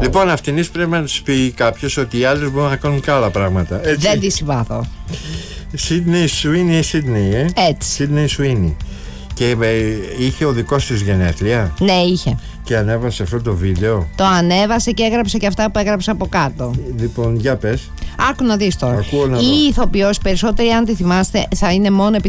Λοιπόν, αυτήν πρέπει να τους πει κάποιος ότι οι άλλοι μπορούν να κάνουν και άλλα πράγματα. Έτσι. Δεν τη συμπάθω. Σίδνεϊ Σουίνι, Σίδνεϊ, Έτσι. Σίδνεϊ Σουίνι. Και είχε ο δικός της γενέθλια. Ναι, είχε. Και ανέβασε αυτό το βίντεο. Το ανέβασε και έγραψε και αυτά που έγραψε από κάτω. Λοιπόν, για πες. Άκου να δεις τώρα. Ακούω να Η ηθοποιός, περισσότεροι αν τη θυμάστε, θα είναι μόνο